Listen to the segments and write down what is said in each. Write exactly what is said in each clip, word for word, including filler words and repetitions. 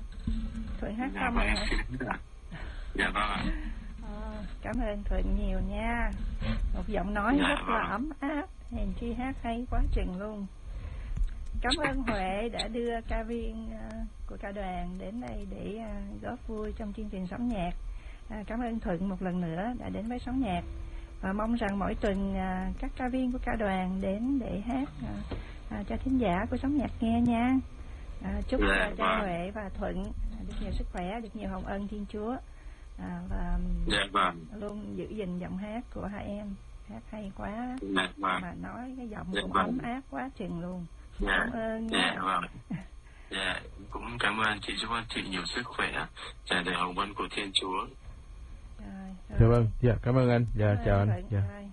Thuận hát Dạ không vâng, ạ? em xin ạ. Dạ vâng ạ. À, cảm ơn Thuận nhiều nha. Một giọng nói Dạ rất vâng. là ấm áp, hèn chi hát hay quá chừng luôn. Cảm ơn Huệ đã đưa ca viên uh, của ca đoàn đến đây để uh, góp vui trong chương trình Sống Nhạc. À, cảm ơn Thuận một lần nữa đã đến với Sống Nhạc, và mong rằng mỗi tuần uh, các ca viên của ca đoàn đến để hát uh, uh, cho thính giả của Sống Nhạc nghe nha. À, chúc Dạ, cho vâng. Huệ và Thuận được nhiều sức khỏe, được nhiều hồng ân Thiên Chúa, à, và Dạ, vâng. luôn giữ gìn giọng hát của hai em. Hát hay quá. Dạ, vâng. Mà nói cái giọng Dạ, cũng vâng. ấm áp quá chừng luôn. Dạ, Cảm ơn nha. dạ, vâng. Dạ, cũng cảm ơn chị, chúc chị nhiều sức khỏe, tràn đầy hồng ân của Thiên Chúa. Rồi, Dạ vâng, dạ cảm ơn anh. Dạ cảm chào ơn anh. Thuận. Dạ. Rồi.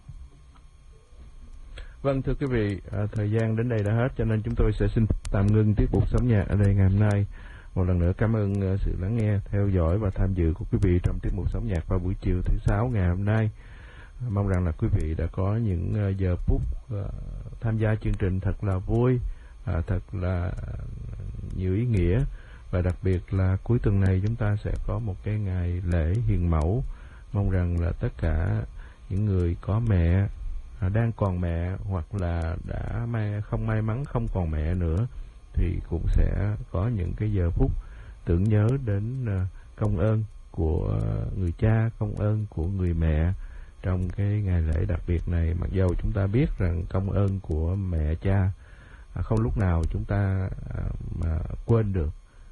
Vâng, thưa quý vị, à, thời gian đến đây đã hết, cho nên chúng tôi sẽ xin tạm ngưng tiết mục Sống Nhạc ở đây ngày hôm nay. Một lần nữa cảm ơn uh, sự lắng nghe, theo dõi và tham dự của quý vị trong tiết mục Sống Nhạc vào buổi chiều thứ sáu ngày hôm nay. À, mong rằng là quý vị đã có những uh, giờ phút uh, tham gia chương trình thật là vui, uh, thật là uh, nhiều ý nghĩa, và đặc biệt là cuối tuần này chúng ta sẽ có một cái ngày lễ hiền mẫu. Mong rằng là tất cả những người có mẹ, À, đang còn mẹ, hoặc là đã may, không may mắn không còn mẹ nữa, thì cũng sẽ có những cái giờ phút tưởng nhớ đến uh, công ơn của người cha, công ơn của người mẹ trong cái ngày lễ đặc biệt này. Mặc dầu chúng ta biết rằng công ơn của mẹ cha à, không lúc nào chúng ta à, mà quên được.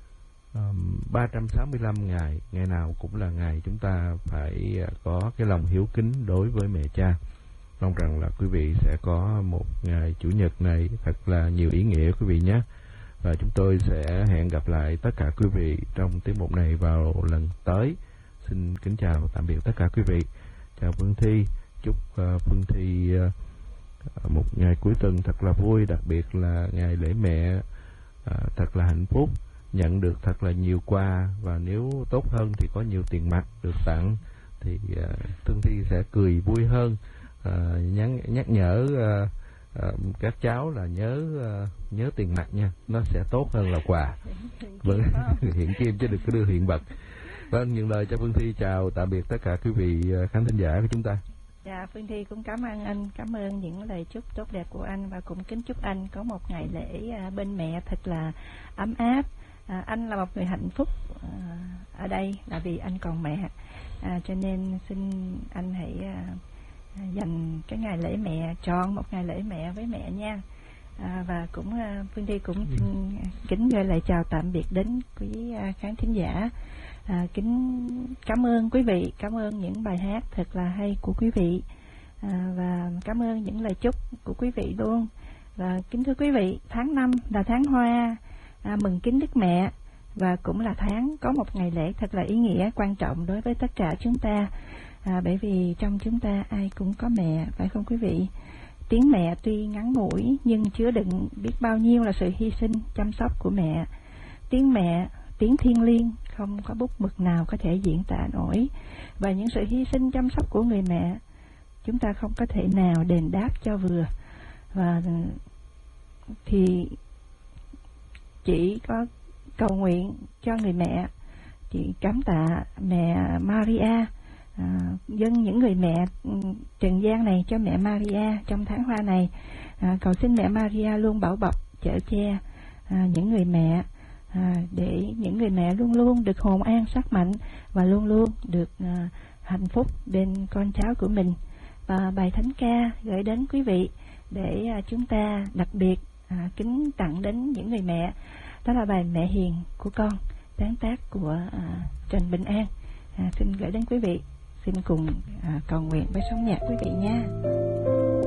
um, ba trăm sáu mươi lăm ngày, ngày nào cũng là ngày chúng ta phải uh, có cái lòng hiếu kính đối với mẹ cha. Mong rằng là quý vị sẽ có một ngày Chủ nhật này thật là nhiều ý nghĩa quý vị nhé. Và chúng tôi sẽ hẹn gặp lại tất cả quý vị trong tiết mục này vào lần tới. Xin kính chào tạm biệt tất cả quý vị. Chào Phương Thi. Chúc uh, Phương Thi uh, một ngày cuối tuần thật là vui, đặc biệt là ngày lễ mẹ uh, thật là hạnh phúc, nhận được thật là nhiều quà, và nếu tốt hơn thì có nhiều tiền mặt được tặng thì uh, Phương Thi sẽ cười vui hơn. À, nhắn, nhắc nhở à, à, các cháu là nhớ à, nhớ tiền mặt nha, nó sẽ tốt hơn là quà. Vâng, hiện kim chứ đừng có đưa hiện vật. Vâng, những lời cho Phương Thi chào tạm biệt tất cả quý vị khán thính giả của chúng ta. Dạ, Phương Thi cũng cảm ơn anh, cảm ơn những lời chúc tốt đẹp của anh, và cũng kính chúc anh có một ngày lễ à, bên mẹ thật là ấm áp. À, anh là một người hạnh phúc à, ở đây là vì anh còn mẹ, à, cho nên xin anh hãy à, dành cái ngày lễ mẹ, chọn một ngày lễ mẹ với mẹ nha. À, và cũng uh, Phương Thi cũng ừ. kính gửi lời chào tạm biệt đến quý uh, khán thính giả. À, kính cảm ơn quý vị, cảm ơn những bài hát thật là hay của quý vị, à, và cảm ơn những lời chúc của quý vị luôn. Và kính thưa quý vị, tháng năm là tháng hoa à, mừng kính Đức Mẹ, và cũng là tháng có một ngày lễ thật là ý nghĩa, quan trọng đối với tất cả chúng ta. À, bởi vì trong chúng ta ai cũng có mẹ, phải không quý vị? Tiếng mẹ tuy ngắn ngủi nhưng chứa đựng biết bao nhiêu là sự hy sinh, chăm sóc của mẹ. Tiếng mẹ, tiếng thiêng liêng, không có bút mực nào có thể diễn tả nổi. Và những sự hy sinh chăm sóc của người mẹ, chúng ta không có thể nào đền đáp cho vừa. Và thì chỉ có cầu nguyện cho người mẹ, chị cảm tạ mẹ Maria, À, dâng những người mẹ trần gian này cho mẹ Maria trong tháng hoa này. À, cầu xin mẹ Maria luôn bảo bọc, chở che à, những người mẹ, à, để những người mẹ luôn luôn được hồn an sắc mạnh, và luôn luôn được à, hạnh phúc bên con cháu của mình. Và bài thánh ca gửi đến quý vị để à, chúng ta đặc biệt à, kính tặng đến những người mẹ, đó là bài Mẹ Hiền của con, sáng tác của à, Trần Bình An. À, xin gửi đến quý vị. Xin cùng à, cầu nguyện với Sống Nhạc quý vị nha.